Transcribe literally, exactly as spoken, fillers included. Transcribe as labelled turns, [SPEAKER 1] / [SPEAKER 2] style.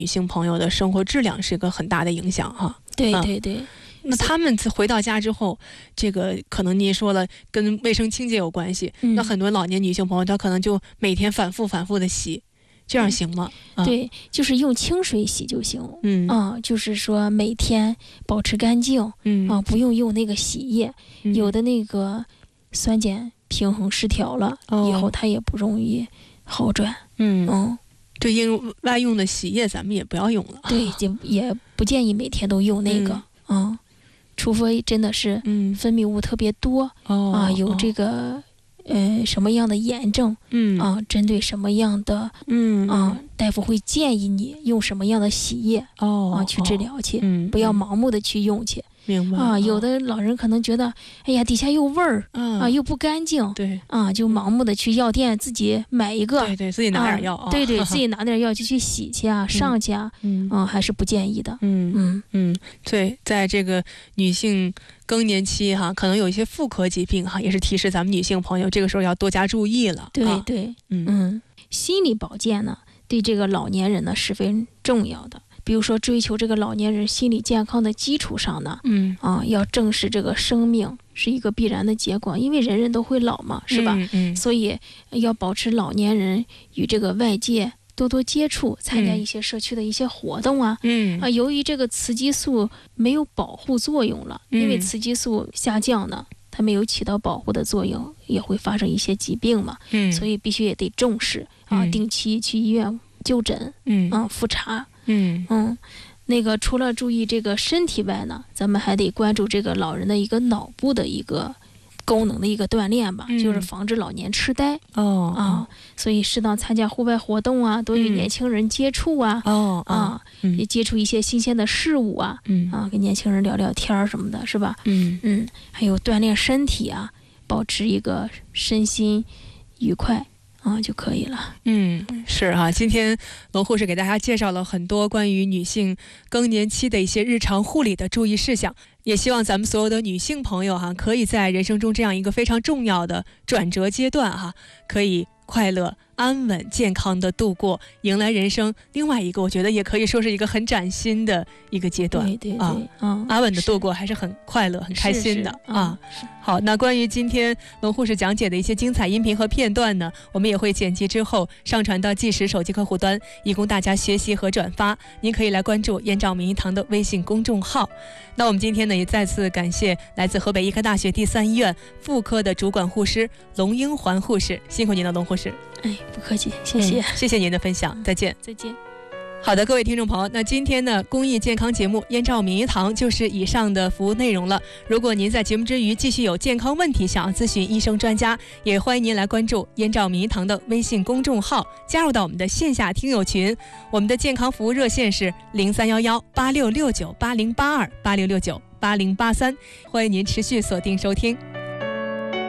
[SPEAKER 1] 女性朋友的生活质量是一个很大的影响哈。
[SPEAKER 2] 对对对。嗯，
[SPEAKER 1] 那他们回到家之后，这个可能您说了跟卫生清洁有关系，
[SPEAKER 2] 嗯、
[SPEAKER 1] 那很多老年女性朋友她可能就每天反复反复的洗，这样行吗？
[SPEAKER 2] 嗯啊、对，就是用清水洗就行。
[SPEAKER 1] 嗯
[SPEAKER 2] 啊，就是说每天保持干净。
[SPEAKER 1] 嗯
[SPEAKER 2] 啊，不用用那个洗液，
[SPEAKER 1] 嗯、
[SPEAKER 2] 有的那个酸碱平衡失调了、哦、以后它也不容易好转。
[SPEAKER 1] 嗯
[SPEAKER 2] 嗯，
[SPEAKER 1] 对，因外用的洗液咱们也不要用了。
[SPEAKER 2] 对，也也不建议每天都用那个。嗯。嗯，除非真的是分泌物特别多、
[SPEAKER 1] 嗯、
[SPEAKER 2] 啊，有这个呃什么样的炎症，
[SPEAKER 1] 嗯
[SPEAKER 2] 啊，针对什么样的，
[SPEAKER 1] 嗯
[SPEAKER 2] 啊，大夫会建议你用什么样的洗液
[SPEAKER 1] 哦
[SPEAKER 2] 啊去治疗去，
[SPEAKER 1] 嗯，
[SPEAKER 2] 不要盲目的去用去。
[SPEAKER 1] 明白
[SPEAKER 2] 啊，有的老人可能觉得，哎呀，底下有味儿、
[SPEAKER 1] 嗯、
[SPEAKER 2] 啊，又不干净，
[SPEAKER 1] 对
[SPEAKER 2] 啊，就盲目的去药店自己买一个，
[SPEAKER 1] 对对，自己拿点药，
[SPEAKER 2] 啊、对对，自己拿点药就去洗去啊，上去啊，
[SPEAKER 1] 嗯
[SPEAKER 2] 啊，还是不建议的。
[SPEAKER 1] 嗯
[SPEAKER 2] 嗯
[SPEAKER 1] 嗯，对，在这个女性更年期哈，可能有一些妇科疾病哈，也是提示咱们女性朋友这个时候要多加注意了。
[SPEAKER 2] 对、
[SPEAKER 1] 啊、
[SPEAKER 2] 对，
[SPEAKER 1] 嗯
[SPEAKER 2] 嗯，心理保健呢，对这个老年人呢是非常重要的。比如说追求这个老年人心理健康的基础上呢，
[SPEAKER 1] 嗯
[SPEAKER 2] 啊，要正视这个生命是一个必然的结果，因为人人都会老嘛，是吧？
[SPEAKER 1] 嗯嗯、
[SPEAKER 2] 所以要保持老年人与这个外界多多接触，参加一些社区的一些活动啊。
[SPEAKER 1] 嗯
[SPEAKER 2] 啊，由于这个雌激素没有保护作用了，
[SPEAKER 1] 嗯、
[SPEAKER 2] 因为雌激素下降呢，它没有起到保护的作用，也会发生一些疾病嘛。
[SPEAKER 1] 嗯，
[SPEAKER 2] 所以必须也得重视啊，
[SPEAKER 1] 嗯、
[SPEAKER 2] 定期去医院就诊，
[SPEAKER 1] 嗯
[SPEAKER 2] 啊，复查。
[SPEAKER 1] 嗯
[SPEAKER 2] 嗯，那个除了注意这个身体外呢，咱们还得关注这个老人的一个脑部的一个功能的一个锻炼吧，
[SPEAKER 1] 嗯、
[SPEAKER 2] 就是防止老年痴呆。
[SPEAKER 1] 哦
[SPEAKER 2] 啊，所以适当参加户外活动啊，多与年轻人接触啊。
[SPEAKER 1] 哦、
[SPEAKER 2] 嗯、啊，
[SPEAKER 1] 嗯、
[SPEAKER 2] 也接触一些新鲜的事物啊。
[SPEAKER 1] 嗯
[SPEAKER 2] 啊，跟年轻人聊聊天儿什么的，是吧？
[SPEAKER 1] 嗯
[SPEAKER 2] 嗯，还有锻炼身体啊，保持一个身心愉快。啊、嗯，就可以了。
[SPEAKER 1] 嗯，是哈、啊。今天龙护士给大家介绍了很多关于女性更年期的一些日常护理的注意事项，也希望咱们所有的女性朋友哈、啊，可以在人生中这样一个非常重要的转折阶段哈、啊，可以快乐、安稳、健康的度过，迎来人生另外一个，我觉得也可以说是一个很崭新的一个阶段。
[SPEAKER 2] 对对对，
[SPEAKER 1] 啊，
[SPEAKER 2] 嗯，
[SPEAKER 1] 安稳的度过还是很快乐、很开心的啊。好，那关于今天龙护士讲解的一些精彩音频和片段呢，我们也会剪辑之后上传到纪实手机客户端，以供大家学习和转发。您可以来关注燕赵名医堂的微信公众号。那我们今天呢，也再次感谢来自河北医科大学第三医院妇科的主管护师龙英环护士，辛苦您了，龙护士。
[SPEAKER 2] 哎，不客气，谢谢、
[SPEAKER 1] 嗯，谢谢您的分享，再见，
[SPEAKER 2] 再见。
[SPEAKER 1] 好的，各位听众朋友，那今天呢，公益健康节目燕赵名医堂就是以上的服务内容了。如果您在节目之余继续有健康问题想要咨询医生专家，也欢迎您来关注燕赵名医堂的微信公众号，加入到我们的线下听友群。我们的健康服务热线是零三幺幺八六六九八零八二八六六九八零八三，欢迎您持续锁定收听。